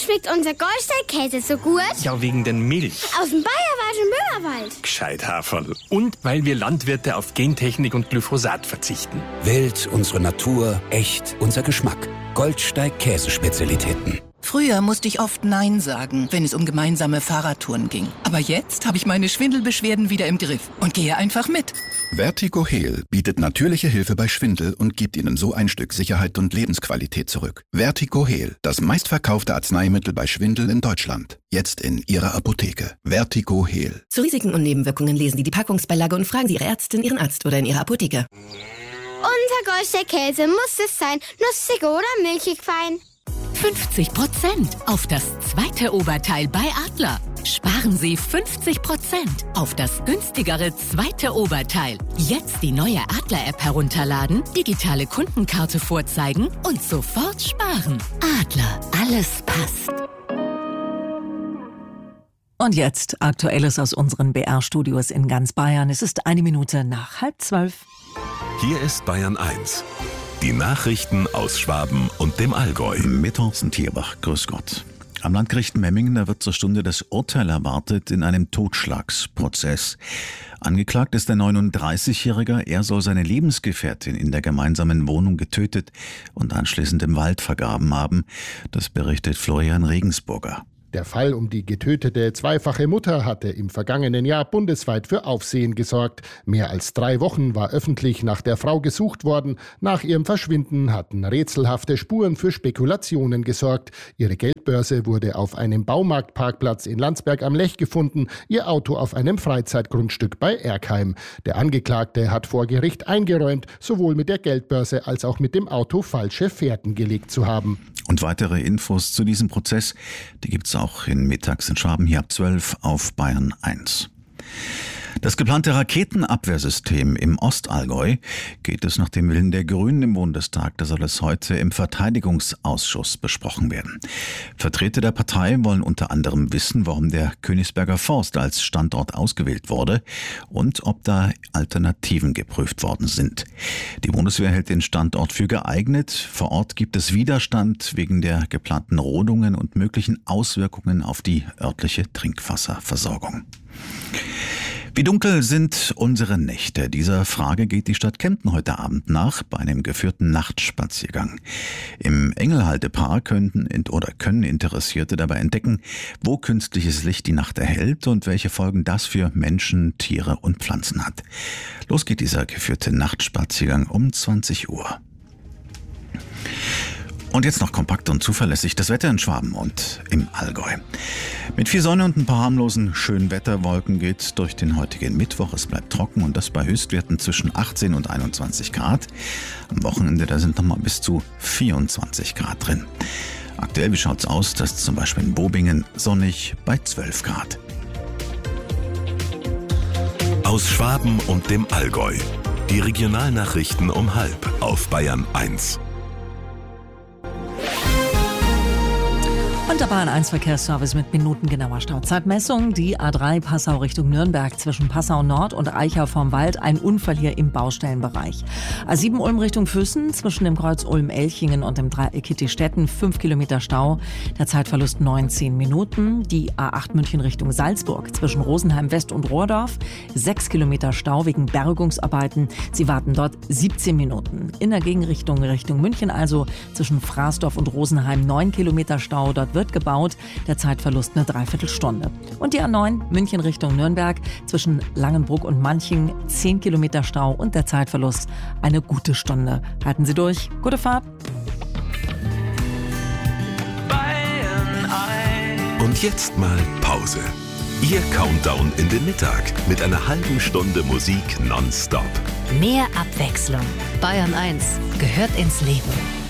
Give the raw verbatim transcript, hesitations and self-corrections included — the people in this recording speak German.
schmeckt unser Goldstein-Käse so gut? Ja, wegen den Milch. Aus dem Bayerwald und Böhmerwald. Gescheit Haferl. Und weil wir Landwirte auf Gentechnik und Glyphosat verzichten. Wild, unsere Natur, echt, unser Geschmack. Goldsteig-Käsespezialitäten. Früher musste ich oft Nein sagen, wenn es um gemeinsame Fahrradtouren ging. Aber jetzt habe ich meine Schwindelbeschwerden wieder im Griff und gehe einfach mit. Vertigo Heal bietet natürliche Hilfe bei Schwindel und gibt Ihnen so ein Stück Sicherheit und Lebensqualität zurück. Vertigo Heal, das meistverkaufte Arzneimittel bei Schwindel in Deutschland. Jetzt in Ihrer Apotheke. Vertigo Heal. Zu Risiken und Nebenwirkungen lesen Sie die Packungsbeilage und fragen Sie Ihre Ärztin, Ihren Arzt oder in Ihrer Apotheke. Unser Goldstein-Käse muss es sein. Nussig oder milchig fein. fünfzig Prozent auf das zweite Oberteil bei Adler. Sparen Sie fünfzig Prozent auf das günstigere zweite Oberteil. Jetzt die neue Adler-App herunterladen, digitale Kundenkarte vorzeigen und sofort sparen. Adler, alles passt. Und jetzt Aktuelles aus unseren B R-Studios in ganz Bayern. Es ist eine Minute nach halb zwölf. Hier ist Bayern eins. Die Nachrichten aus Schwaben und dem Allgäu. Mit Thorsten Tierbach, grüß Gott. Am Landgericht Memmingen, da wird zur Stunde das Urteil erwartet in einem Totschlagsprozess. Angeklagt ist der neununddreißigjährige. Er soll seine Lebensgefährtin in der gemeinsamen Wohnung getötet und anschließend im Wald vergraben haben. Das berichtet Florian Regensburger. Der Fall um die getötete zweifache Mutter hatte im vergangenen Jahr bundesweit für Aufsehen gesorgt. Mehr als drei Wochen war öffentlich nach der Frau gesucht worden. Nach ihrem Verschwinden hatten rätselhafte Spuren für Spekulationen gesorgt. Ihre Geldbörse wurde auf einem Baumarktparkplatz in Landsberg am Lech gefunden, ihr Auto auf einem Freizeitgrundstück bei Erkheim. Der Angeklagte hat vor Gericht eingeräumt, sowohl mit der Geldbörse als auch mit dem Auto falsche Fährten gelegt zu haben. Und weitere Infos zu diesem Prozess, die gibt's auch in Mittags in Schwaben hier ab zwölf auf Bayern eins. Das geplante Raketenabwehrsystem im Ostallgäu geht es nach dem Willen der Grünen im Bundestag. Da soll es heute im Verteidigungsausschuss besprochen werden. Vertreter der Partei wollen unter anderem wissen, warum der Königsberger Forst als Standort ausgewählt wurde und ob da Alternativen geprüft worden sind. Die Bundeswehr hält den Standort für geeignet. Vor Ort gibt es Widerstand wegen der geplanten Rodungen und möglichen Auswirkungen auf die örtliche Trinkwasserversorgung. Wie dunkel sind unsere Nächte? Dieser Frage geht die Stadt Kempten heute Abend nach bei einem geführten Nachtspaziergang. Im Engelhalde-Park könnten oder können Interessierte dabei entdecken, wo künstliches Licht die Nacht erhält und welche Folgen das für Menschen, Tiere und Pflanzen hat. Los geht dieser geführte Nachtspaziergang um zwanzig Uhr. Und jetzt noch kompakt und zuverlässig das Wetter in Schwaben und im Allgäu. Mit viel Sonne und ein paar harmlosen Schönwetterwolken geht's durch den heutigen Mittwoch. Es bleibt trocken und das bei Höchstwerten zwischen achtzehn und einundzwanzig Grad. Am Wochenende, da sind nochmal bis zu vierundzwanzig Grad drin. Aktuell, wie schaut's aus? Das ist zum Beispiel in Bobingen sonnig bei zwölf Grad. Aus Schwaben und dem Allgäu. Die Regionalnachrichten um halb auf Bayern eins. Und der Bayern eins Verkehrsservice mit minutengenauer Stauzeitmessung. Die A drei Passau Richtung Nürnberg zwischen Passau Nord und Eichau vorm Wald. Ein Unfall hier im Baustellenbereich. A sieben Ulm Richtung Füssen zwischen dem Kreuz Ulm-Elchingen und dem Dreieck Kittistetten. fünf Kilometer Stau. Der Zeitverlust neunzehn Minuten. Die A acht München Richtung Salzburg zwischen Rosenheim West und Rohrdorf. sechs Kilometer Stau wegen Bergungsarbeiten. Sie warten dort siebzehn Minuten. In der Gegenrichtung Richtung München also zwischen Fraßdorf und Rosenheim neun Kilometer Stau. Dort wird gebaut, der Zeitverlust eine Dreiviertelstunde. Und die A neun München Richtung Nürnberg zwischen Langenbruck und Manching zehn Kilometer Stau und der Zeitverlust eine gute Stunde. Halten Sie durch, gute Fahrt. Und jetzt mal Pause. Ihr Countdown in den Mittag mit einer halben Stunde Musik nonstop. Mehr Abwechslung. Bayern eins gehört ins Leben.